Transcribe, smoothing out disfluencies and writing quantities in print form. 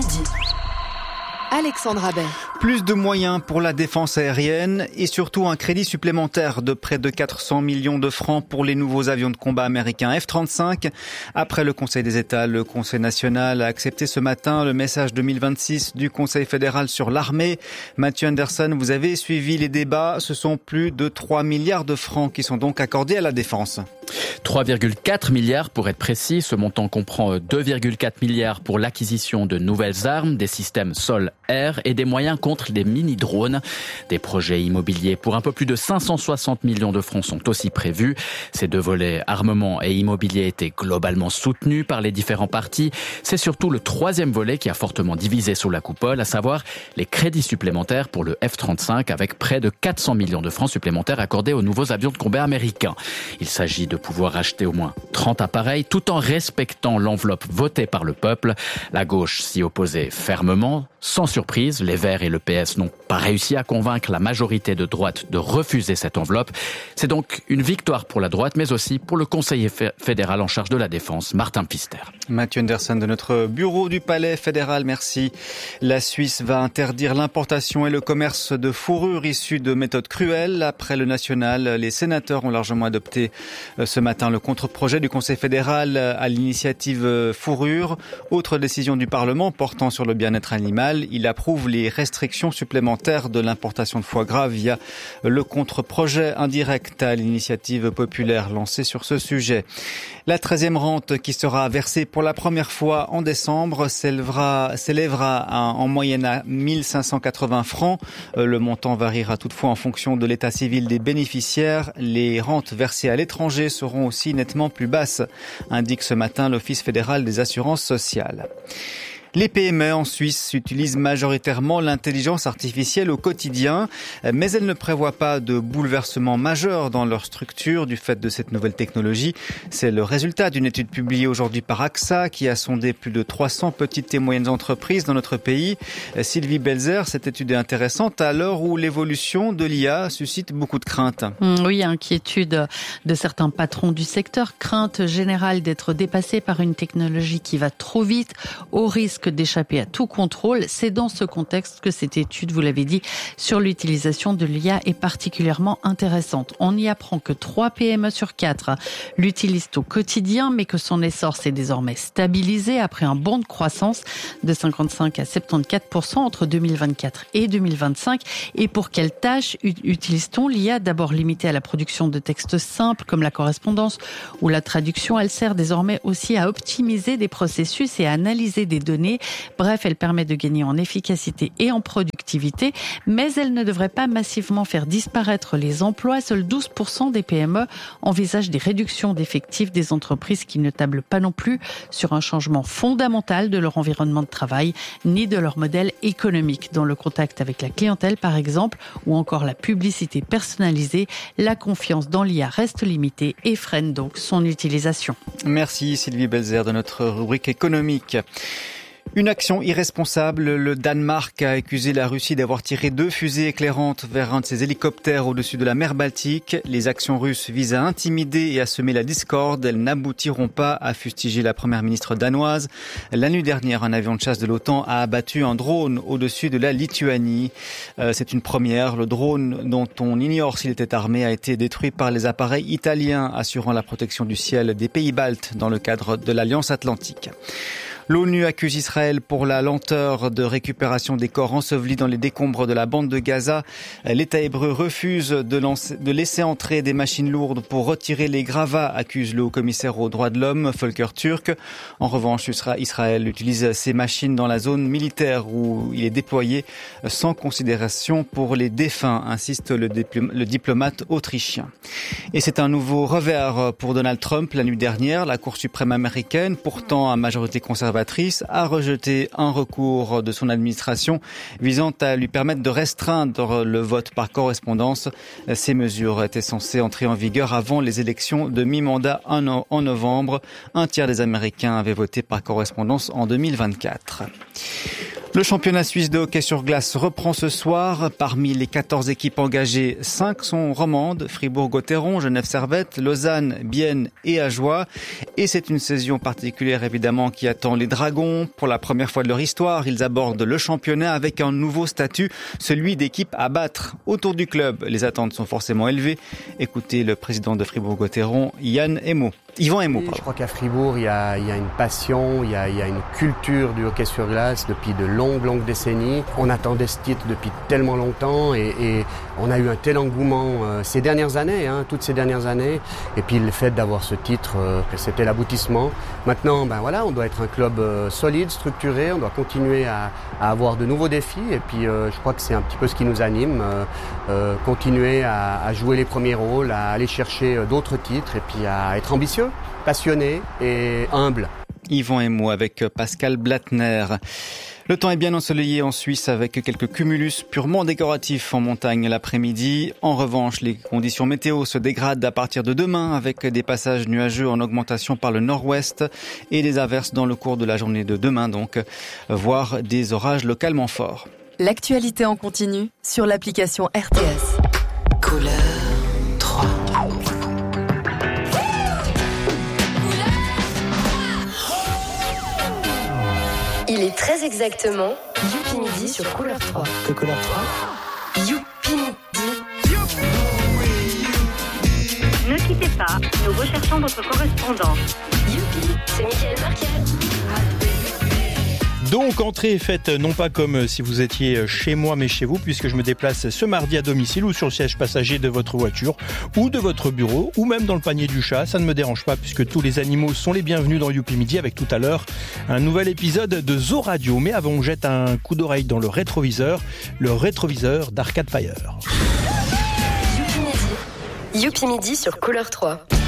midi. Alexandre Abet. Plus de moyens pour la défense aérienne et surtout un crédit supplémentaire de près de 400 millions de francs pour les nouveaux avions de combat américains F-35. Après le Conseil des États, le Conseil national a accepté ce matin le message 2026 du Conseil fédéral sur l'armée. Mathieu Anderson, vous avez suivi les débats. Ce sont plus de 3 milliards de francs qui sont donc accordés à la défense. 3,4 milliards pour être précis. Ce montant comprend 2,4 milliards pour l'acquisition de nouvelles armes, des systèmes sol-air et des moyens contre les mini-drones. Des projets immobiliers pour un peu plus de 560 millions de francs sont aussi prévus. Ces deux volets, armement et immobilier, étaient globalement soutenus par les différents partis. C'est surtout le troisième volet qui a fortement divisé sous la coupole, à savoir les crédits supplémentaires pour le F-35 avec près de 400 millions de francs supplémentaires accordés aux nouveaux avions de combat américains. Il s'agit de pouvoir acheter au moins 30 appareils tout en respectant l'enveloppe votée par le peuple. La gauche s'y opposait fermement. Sans surprise, les Verts et le PS n'ont pas réussi à convaincre la majorité de droite de refuser cette enveloppe. C'est donc une victoire pour la droite, mais aussi pour le conseiller fédéral en charge de la défense, Martin Pfister. Mathieu Anderson de notre bureau du Palais fédéral, merci. La Suisse va interdire l'importation et le commerce de fourrures issues de méthodes cruelles. Après le national, les sénateurs ont largement adopté ce matin le contre-projet du Conseil fédéral à l'initiative fourrure. Autre décision du Parlement portant sur le bien-être animal. Il approuve les restrictions supplémentaires de l'importation de foie gras via le contre-projet indirect à l'initiative populaire lancée sur ce sujet. La 13e rente qui sera versée pour la première fois en décembre s'élèvera en moyenne à 1580 francs. Le montant variera toutefois en fonction de l'état civil des bénéficiaires. Les rentes versées à l'étranger seront aussi nettement plus basses, indique ce matin l'Office fédéral des assurances sociales. Les PME en Suisse utilisent majoritairement l'intelligence artificielle au quotidien, mais elles ne prévoient pas de bouleversement majeur dans leur structure du fait de cette nouvelle technologie. C'est le résultat d'une étude publiée aujourd'hui par AXA qui a sondé plus de 300 petites et moyennes entreprises dans notre pays. Sylvie Belzer, cette étude est intéressante à l'heure où l'évolution de l'IA suscite beaucoup de craintes. Oui, inquiétude de certains patrons du secteur, crainte générale d'être dépassés par une technologie qui va trop vite, au risque d'échapper à tout contrôle. C'est dans ce contexte que cette étude, vous l'avez dit, sur l'utilisation de l'IA est particulièrement intéressante. On y apprend que 3 PME sur 4 l'utilisent au quotidien, mais que son essor s'est désormais stabilisé après un bond de croissance de 55 à 74% entre 2024 et 2025. Et pour quelles tâches utilise-t-on l'IA? D'abord limitée à la production de textes simples comme la correspondance ou la traduction, elle sert désormais aussi à optimiser des processus et à analyser des données. Bref, elle permet de gagner en efficacité et en productivité, mais elle ne devrait pas massivement faire disparaître les emplois. Seuls 12% des PME envisagent des réductions d'effectifs, des entreprises qui ne tablent pas non plus sur un changement fondamental de leur environnement de travail, ni de leur modèle économique. Dans le contact avec la clientèle, par exemple, ou encore la publicité personnalisée, la confiance dans l'IA reste limitée et freine donc son utilisation. Merci Sylvie Belzer de notre rubrique économique. Une action irresponsable. Le Danemark a accusé la Russie d'avoir tiré 2 fusées éclairantes vers un de ses hélicoptères au-dessus de la mer Baltique. Les actions russes visent à intimider et à semer la discorde. Elles n'aboutiront pas, à fustiger la première ministre danoise. La nuit dernière, un avion de chasse de l'OTAN a abattu un drone au-dessus de la Lituanie. C'est une première. Le drone, dont on ignore s'il était armé, a été détruit par les appareils italiens assurant la protection du ciel des pays baltes dans le cadre de l'Alliance Atlantique. L'ONU accuse Israël pour la lenteur de récupération des corps ensevelis dans les décombres de la bande de Gaza. L'État hébreu refuse de laisser entrer des machines lourdes pour retirer les gravats, accuse le haut-commissaire aux droits de l'homme, Volker Turk. En revanche, Israël utilise ces machines dans la zone militaire où il est déployé sans considération pour les défunts, insiste le diplomate autrichien. Et c'est un nouveau revers pour Donald Trump. La nuit dernière, la Cour suprême américaine, pourtant à majorité conservatrice, a rejeté un recours de son administration visant à lui permettre de restreindre le vote par correspondance. Ces mesures étaient censées entrer en vigueur avant les élections de mi-mandat en novembre. Un tiers des Américains avaient voté par correspondance en 2024. Le championnat suisse de hockey sur glace reprend ce soir. Parmi les 14 équipes engagées, 5 sont romandes. Fribourg-Gotteron, Genève-Servette, Lausanne, Bienne et Ajoie. Et c'est une saison particulière évidemment qui attend les Dragons. Pour la première fois de leur histoire, ils abordent le championnat avec un nouveau statut, celui d'équipe à battre. Autour du club, les attentes sont forcément élevées. Écoutez le président de Fribourg-Gotteron, Yvan Emo. Je crois qu'à Fribourg, il y a une passion, il y a une culture du hockey sur glace depuis de longues décennies. On attendait ce titre depuis tellement longtemps et on a eu un tel engouement ces dernières années, toutes ces dernières années. Et puis le fait d'avoir ce titre, c'était l'aboutissement. Maintenant, on doit être un club solide, structuré, on doit continuer à avoir de nouveaux défis. Et puis je crois que c'est un petit peu ce qui nous anime, continuer à jouer les premiers rôles, à aller chercher d'autres titres et puis à être ambitieux, passionné et humble. Yvan Emo avec Pascal Blattner. Le temps est bien ensoleillé en Suisse avec quelques cumulus purement décoratifs en montagne l'après-midi. En revanche, les conditions météo se dégradent à partir de demain avec des passages nuageux en augmentation par le nord-ouest et des averses dans le cours de la journée de demain, donc, voire des orages localement forts. L'actualité en continu sur l'application RTS. Couleur 3. Il est très exactement Youpi Midi sur Couleur 3. Que Couleur 3 Youpi Midi. Ne quittez pas, nous recherchons votre correspondant. Youpi, c'est Michael Marquet. Donc, entrée est faite non pas comme si vous étiez chez moi mais chez vous, puisque je me déplace ce mardi à domicile ou sur le siège passager de votre voiture ou de votre bureau ou même dans le panier du chat. Ça ne me dérange pas puisque tous les animaux sont les bienvenus dans Youpi Midi avec tout à l'heure un nouvel épisode de Zo Radio. Mais avant, on jette un coup d'oreille dans le rétroviseur d'Arcade Fire. Youpi Midi sur Couleur 3.